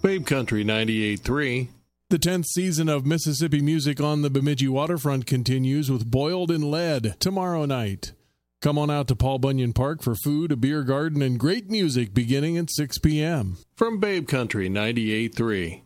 Babe Country 98.3. The 10th season of Mississippi Music on the Bemidji Waterfront continues with Boiled in Lead tomorrow night. Come on out to Paul Bunyan Park for food, a beer garden, and great music beginning at 6 p.m. From Babe Country 98.3.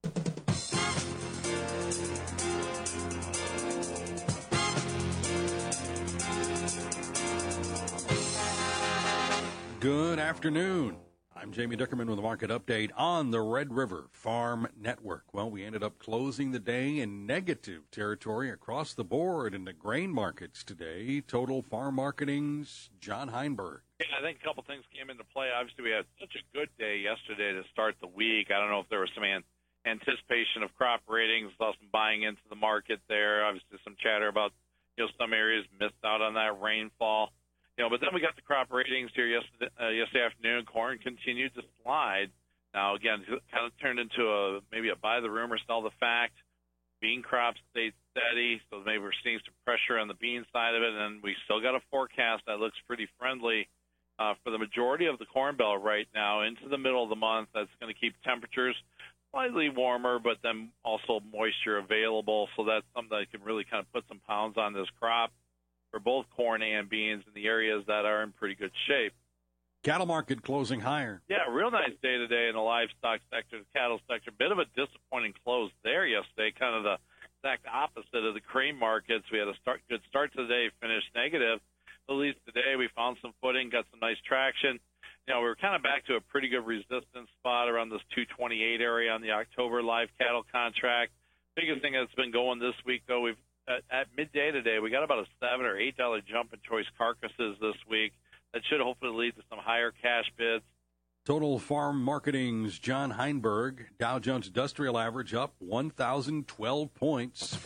Good afternoon. I'm Jamie Dickerman with a market update on the Red River Farm Network. Well, we ended up closing the day in negative territory across the board in the grain markets today. Total Farm Marketing's John Heinberg. Yeah, I think a couple things came into play. Obviously, we had such a good day yesterday to start the week. I don't know if there was some anticipation of crop ratings, saw some buying into the market there. Obviously, some chatter about some areas missed out on that rainfall. But then we got the crop ratings here yesterday afternoon. Corn continued to slide. Now, again, it kind of turned into maybe a buy the rumor, sell the fact. Bean crop stayed steady, so maybe we're seeing some pressure on the bean side of it, and we still got a forecast that looks pretty friendly for the majority of the Corn Belt right now into the middle of the month. That's going to keep temperatures slightly warmer, but then also moisture available, so that's something that can really kind of put some pounds on this crop for both corn and beans in the areas that are in pretty good shape. Cattle market closing higher. Yeah, real nice day today in the livestock sector, the cattle sector. Bit of a disappointing close there yesterday, kind of the exact opposite of the grain markets. We had a good start to the day, finished negative. At least today we found some footing, got some nice traction. We were kind of back to a pretty good resistance spot around this 228 area on the October live cattle contract. Biggest thing that's been going this week, though, we've at midday today, we got about a $7 or $8 jump in choice carcasses this week. That should hopefully lead to some higher cash bids. Total Farm Marketing's John Heinberg. Dow Jones Industrial Average up 1,012 points,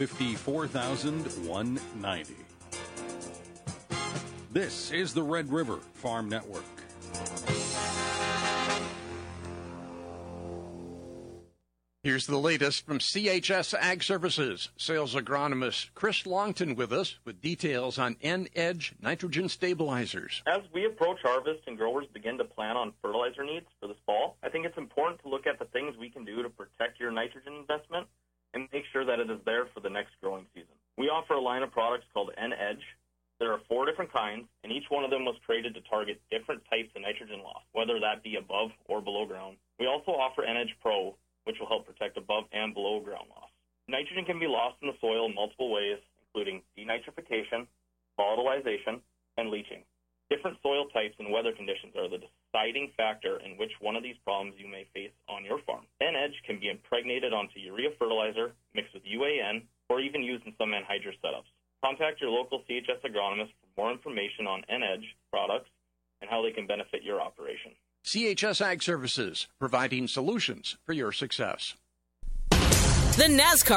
54,190. This is the Red River Farm Network. Here's the latest from CHS Ag Services. Sales agronomist Chris Longton with us with details on N-Edge nitrogen stabilizers. As we approach harvest and growers begin to plan on fertilizer needs for this fall, I think it's important to look at the things we can do to protect your nitrogen investment and make sure that it is there for the next growing season. We offer a line of products called N-Edge. There are 4 different kinds, and each one of them was created to target different types of nitrogen loss, whether that be above or below ground. We also offer N-Edge Pro, which will help protect above and below ground loss. Nitrogen can be lost in the soil in multiple ways, including denitrification, volatilization, and leaching. Different soil types and weather conditions are the deciding factor in which one of these problems you may face on your farm. N-Edge can be impregnated onto urea fertilizer, mixed with UAN, or even used in some anhydrous setups. Contact your local CHS agronomist for more information on N-Edge products and how they can benefit your operation. CHS Ag Services, providing solutions for your success. The NASCAR